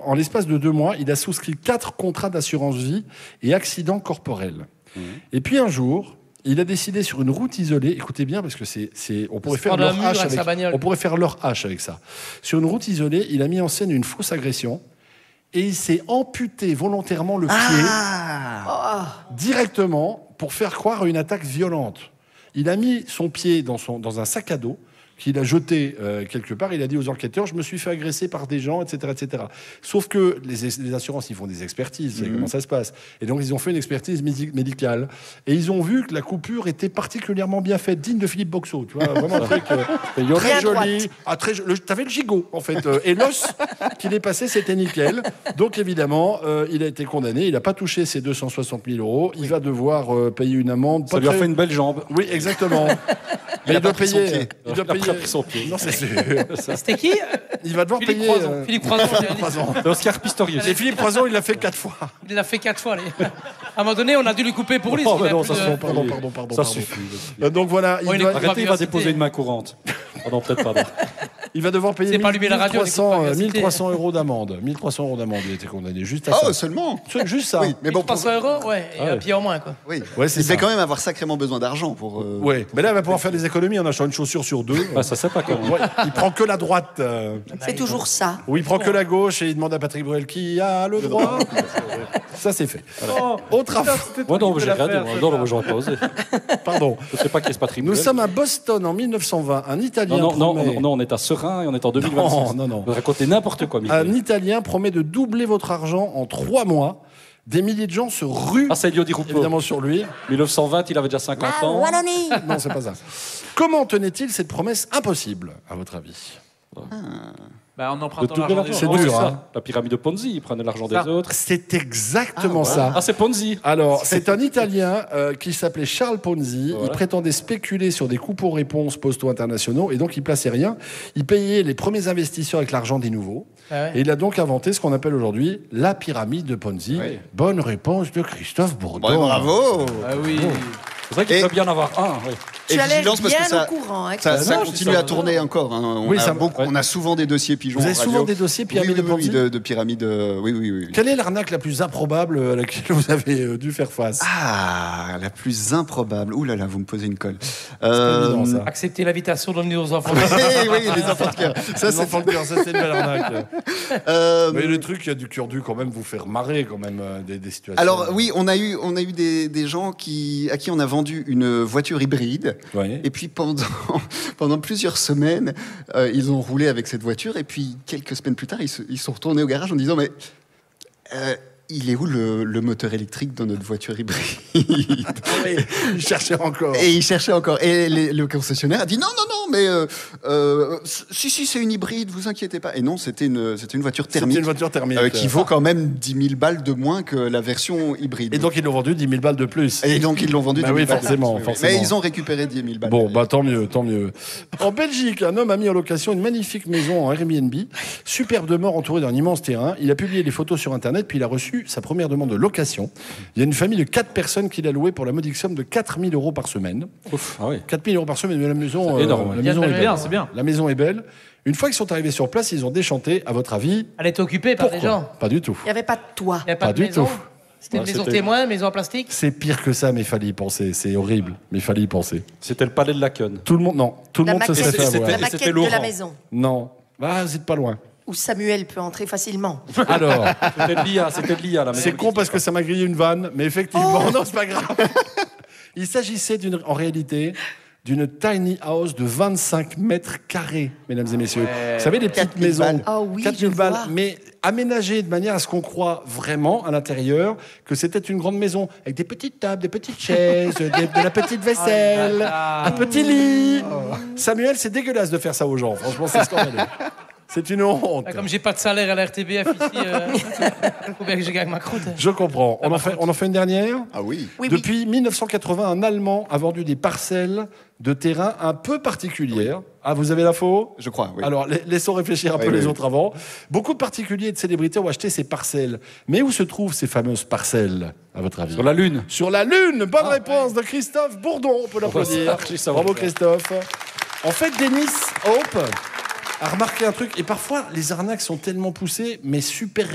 en l'espace de 2 mois, il a souscrit 4 contrats d'assurance vie et accidents corporels. Et puis un jour, il a décidé sur une route isolée, écoutez bien parce que on pourrait faire leur hache avec ça. Sur une route isolée, il a mis en scène une fausse agression et il s'est amputé volontairement le pied directement pour faire croire à une attaque violente. Il a mis son pied dans un sac à dos qu'il a jeté quelque part. Il a dit aux enquêteurs, je me suis fait agresser par des gens, etc. etc. Sauf que les assurances, ils font des expertises, c'est comment ça se passe. Et donc, ils ont fait une expertise médicale. Et ils ont vu que la coupure était particulièrement bien faite, digne de Philippe Boxeau. Tu vois, vraiment un truc très joli. T'avais le gigot, en fait. Et l'os qu'il est passé, c'était nickel. Donc, évidemment, il a été condamné. Il n'a pas touché ses 260 000 euros. Il va devoir payer une amende. Ça lui a fait une belle jambe. Oui, exactement. Mais il doit payer. Il doit payer. Son pied. Non, c'est sûr. C'était qui? Il va devoir Philippe payer. Croison. Philippe Croison. Oscar Pistorius. Et Philippe Croison, il l'a fait 4 fois. Il l'a fait 4 fois. À un moment donné, on a dû lui couper pour lui. Pardon. Ça suffit. Donc voilà. Arrêtez, il va déposer une main courante. Pardon, peut-être pas. Il va devoir payer 1300 euros d'amende. 1300 euros d'amende, il a été condamné. Juste à ça. Oh, seulement. Juste ça. Oui, mais bon, 1300 euros, ouais, et un pied en moins, quoi. Oui. Ouais, c'est il ça. devait quand même avoir sacrément besoin d'argent pour. Ouais. Mais là, il va pouvoir faire des économies en achetant une chaussure sur 2. Bah, ça c'est pas comment. Ouais, il prend que la droite. C'est toujours ça. Ou il prend que la gauche et il demande à Patrick Bruel qui a le droit. Ça, c'est fait. Autre affaire. Moi, non, j'ai regardé. Non, j'aurais pas osé. Pardon. Je sais pas qui est ce Patrick Nous Bruel. sommes à Boston en 1920. Un Italien Non, on est à Serein et on est en 2026. Non. Vous racontez n'importe quoi, Michel. Un Italien promet de doubler votre argent en 3 mois. Des milliers de gens se ruent, c'est Elio Di Rupo. évidemment, sur lui. 1920, il avait déjà 50 ans. Non, c'est pas ça. Comment tenait-il cette promesse impossible, à votre avis? En empruntant De l'argent des C'est autres. dur, ça. hein. La pyramide de Ponzi, il prenait l'argent des autres. C'est exactement ça. Ah, c'est Ponzi. Alors, c'est un Italien qui s'appelait Charles Ponzi. Voilà. Il prétendait spéculer sur des coupons-réponses postaux internationaux et donc il plaçait rien. Il payait les premiers investisseurs avec l'argent des nouveaux. Et il a donc inventé ce qu'on appelle aujourd'hui la pyramide de Ponzi. Oui. Bonne réponse de Christophe Bourdon. Ouais, bravo. Ah oui. C'est vrai qu'il peut bien en avoir un. Oui. Et Tu as l'air vigilance parce que bien ça, au courant. Hein, ça Non, continue je à sais tourner encore. Hein. Oui, On a souvent des dossiers pigeons. Vous avez en radio. souvent des dossiers pyramide de Ponzi de pyramide. Oui. Quelle est l'arnaque la plus improbable à laquelle vous avez dû faire face? Ah, la plus improbable. Ouh là là, vous me posez une colle. pas évident, ça. Accepter l'invitation d'emmener aux enfants. oui, les enfants de cœur. Ça, c'est enfants de cœur, ça c'est une belle arnaque. Mais le truc qui ont dû quand même vous faire marrer quand même des situations. Alors oui, on a eu des gens à qui on a vendu une voiture hybride. Ouais. Et puis pendant plusieurs semaines, ils ont roulé avec cette voiture. Et puis quelques semaines plus tard, ils sont retournés au garage en disant mais il est où le moteur électrique dans notre voiture hybride? Ils cherchaient encore. Et ils cherchaient encore. Et le concessionnaire a dit non, mais si, c'est une hybride, vous inquiétez pas. Et non, c'était une voiture thermique. C'était une voiture thermique. Qui vaut quand même 10 000 balles de moins que la version hybride. Et donc ils l'ont vendu 10 000 balles de plus. Et donc ils l'ont vendu 10 000 oui, balles. forcément. Mais ils ont récupéré 10 000 balles. Bon, tant mieux. En Belgique, un homme a mis en location une magnifique maison en Airbnb, superbe demeure entourée d'un immense terrain. Il a publié les photos sur Internet, puis il a reçu sa première demande de location. Il y a une famille de 4 personnes qui l'a loué pour la modique somme de 4 000 euros par semaine. Ouf, ah oui. 4 000 euros par semaine, mais la maison, C'est énorme. la maison est belle. Bien, c'est bien. La maison est belle. Une fois qu'ils sont arrivés sur place, ils ont déchanté. À votre avis, Elle était occupée par des pourquoi? gens. Pas du tout. Il n'y avait pas de toit. Il n'y avait pas Pas de du maison. tout. C'était une Ouais, maison c'était- témoin, maison en plastique. C'est pire que ça, mais il fallait y penser. C'est horrible, mais il fallait y penser. C'était le palais de Laken. Tout le monde, non. Tout le La monde se serait maquette, fait avoir. la Et c'était maquette de la Laurent. maison. Non. Ah, vous êtes pas loin. Où Samuel peut entrer facilement. Alors, C'était de l'IA, la maison. c'est con parce que ça m'a grillé une vanne, mais effectivement, non, c'est pas grave. Il s'agissait en réalité d'une tiny house de 25 mètres carrés, mesdames et messieurs. Vous savez, les petites 4 000 maisons, balles. Ah oui, 4 je 000 balles, vois. mais aménagées de manière à ce qu'on croit vraiment à l'intérieur que c'était une grande maison avec des petites tables, des petites chaises, de la petite vaisselle, un petit lit. Samuel, c'est dégueulasse de faire ça aux gens. Franchement, c'est scandaleux. C'est une honte. Ah, comme j'ai pas de salaire à la RTBF ici, faut bien que je gagne ma croûte. Je comprends. On en fait une dernière. Ah oui. Oui, oui. Depuis 1980, un Allemand a vendu des parcelles de terrain un peu particulières. Ah, vous avez l'info? Je crois, oui. Alors, laissons réfléchir un peu les autres avant. Beaucoup de particuliers et de célébrités ont acheté ces parcelles. Mais où se trouvent ces fameuses parcelles, à votre avis? Sur la Lune. Sur la Lune. Bonne réponse de Christophe Bourdon. On peut l'applaudir. Bravo, Christophe. En fait, Dennis Hope a remarqué un truc. Et parfois, les arnaques sont tellement poussées, mais super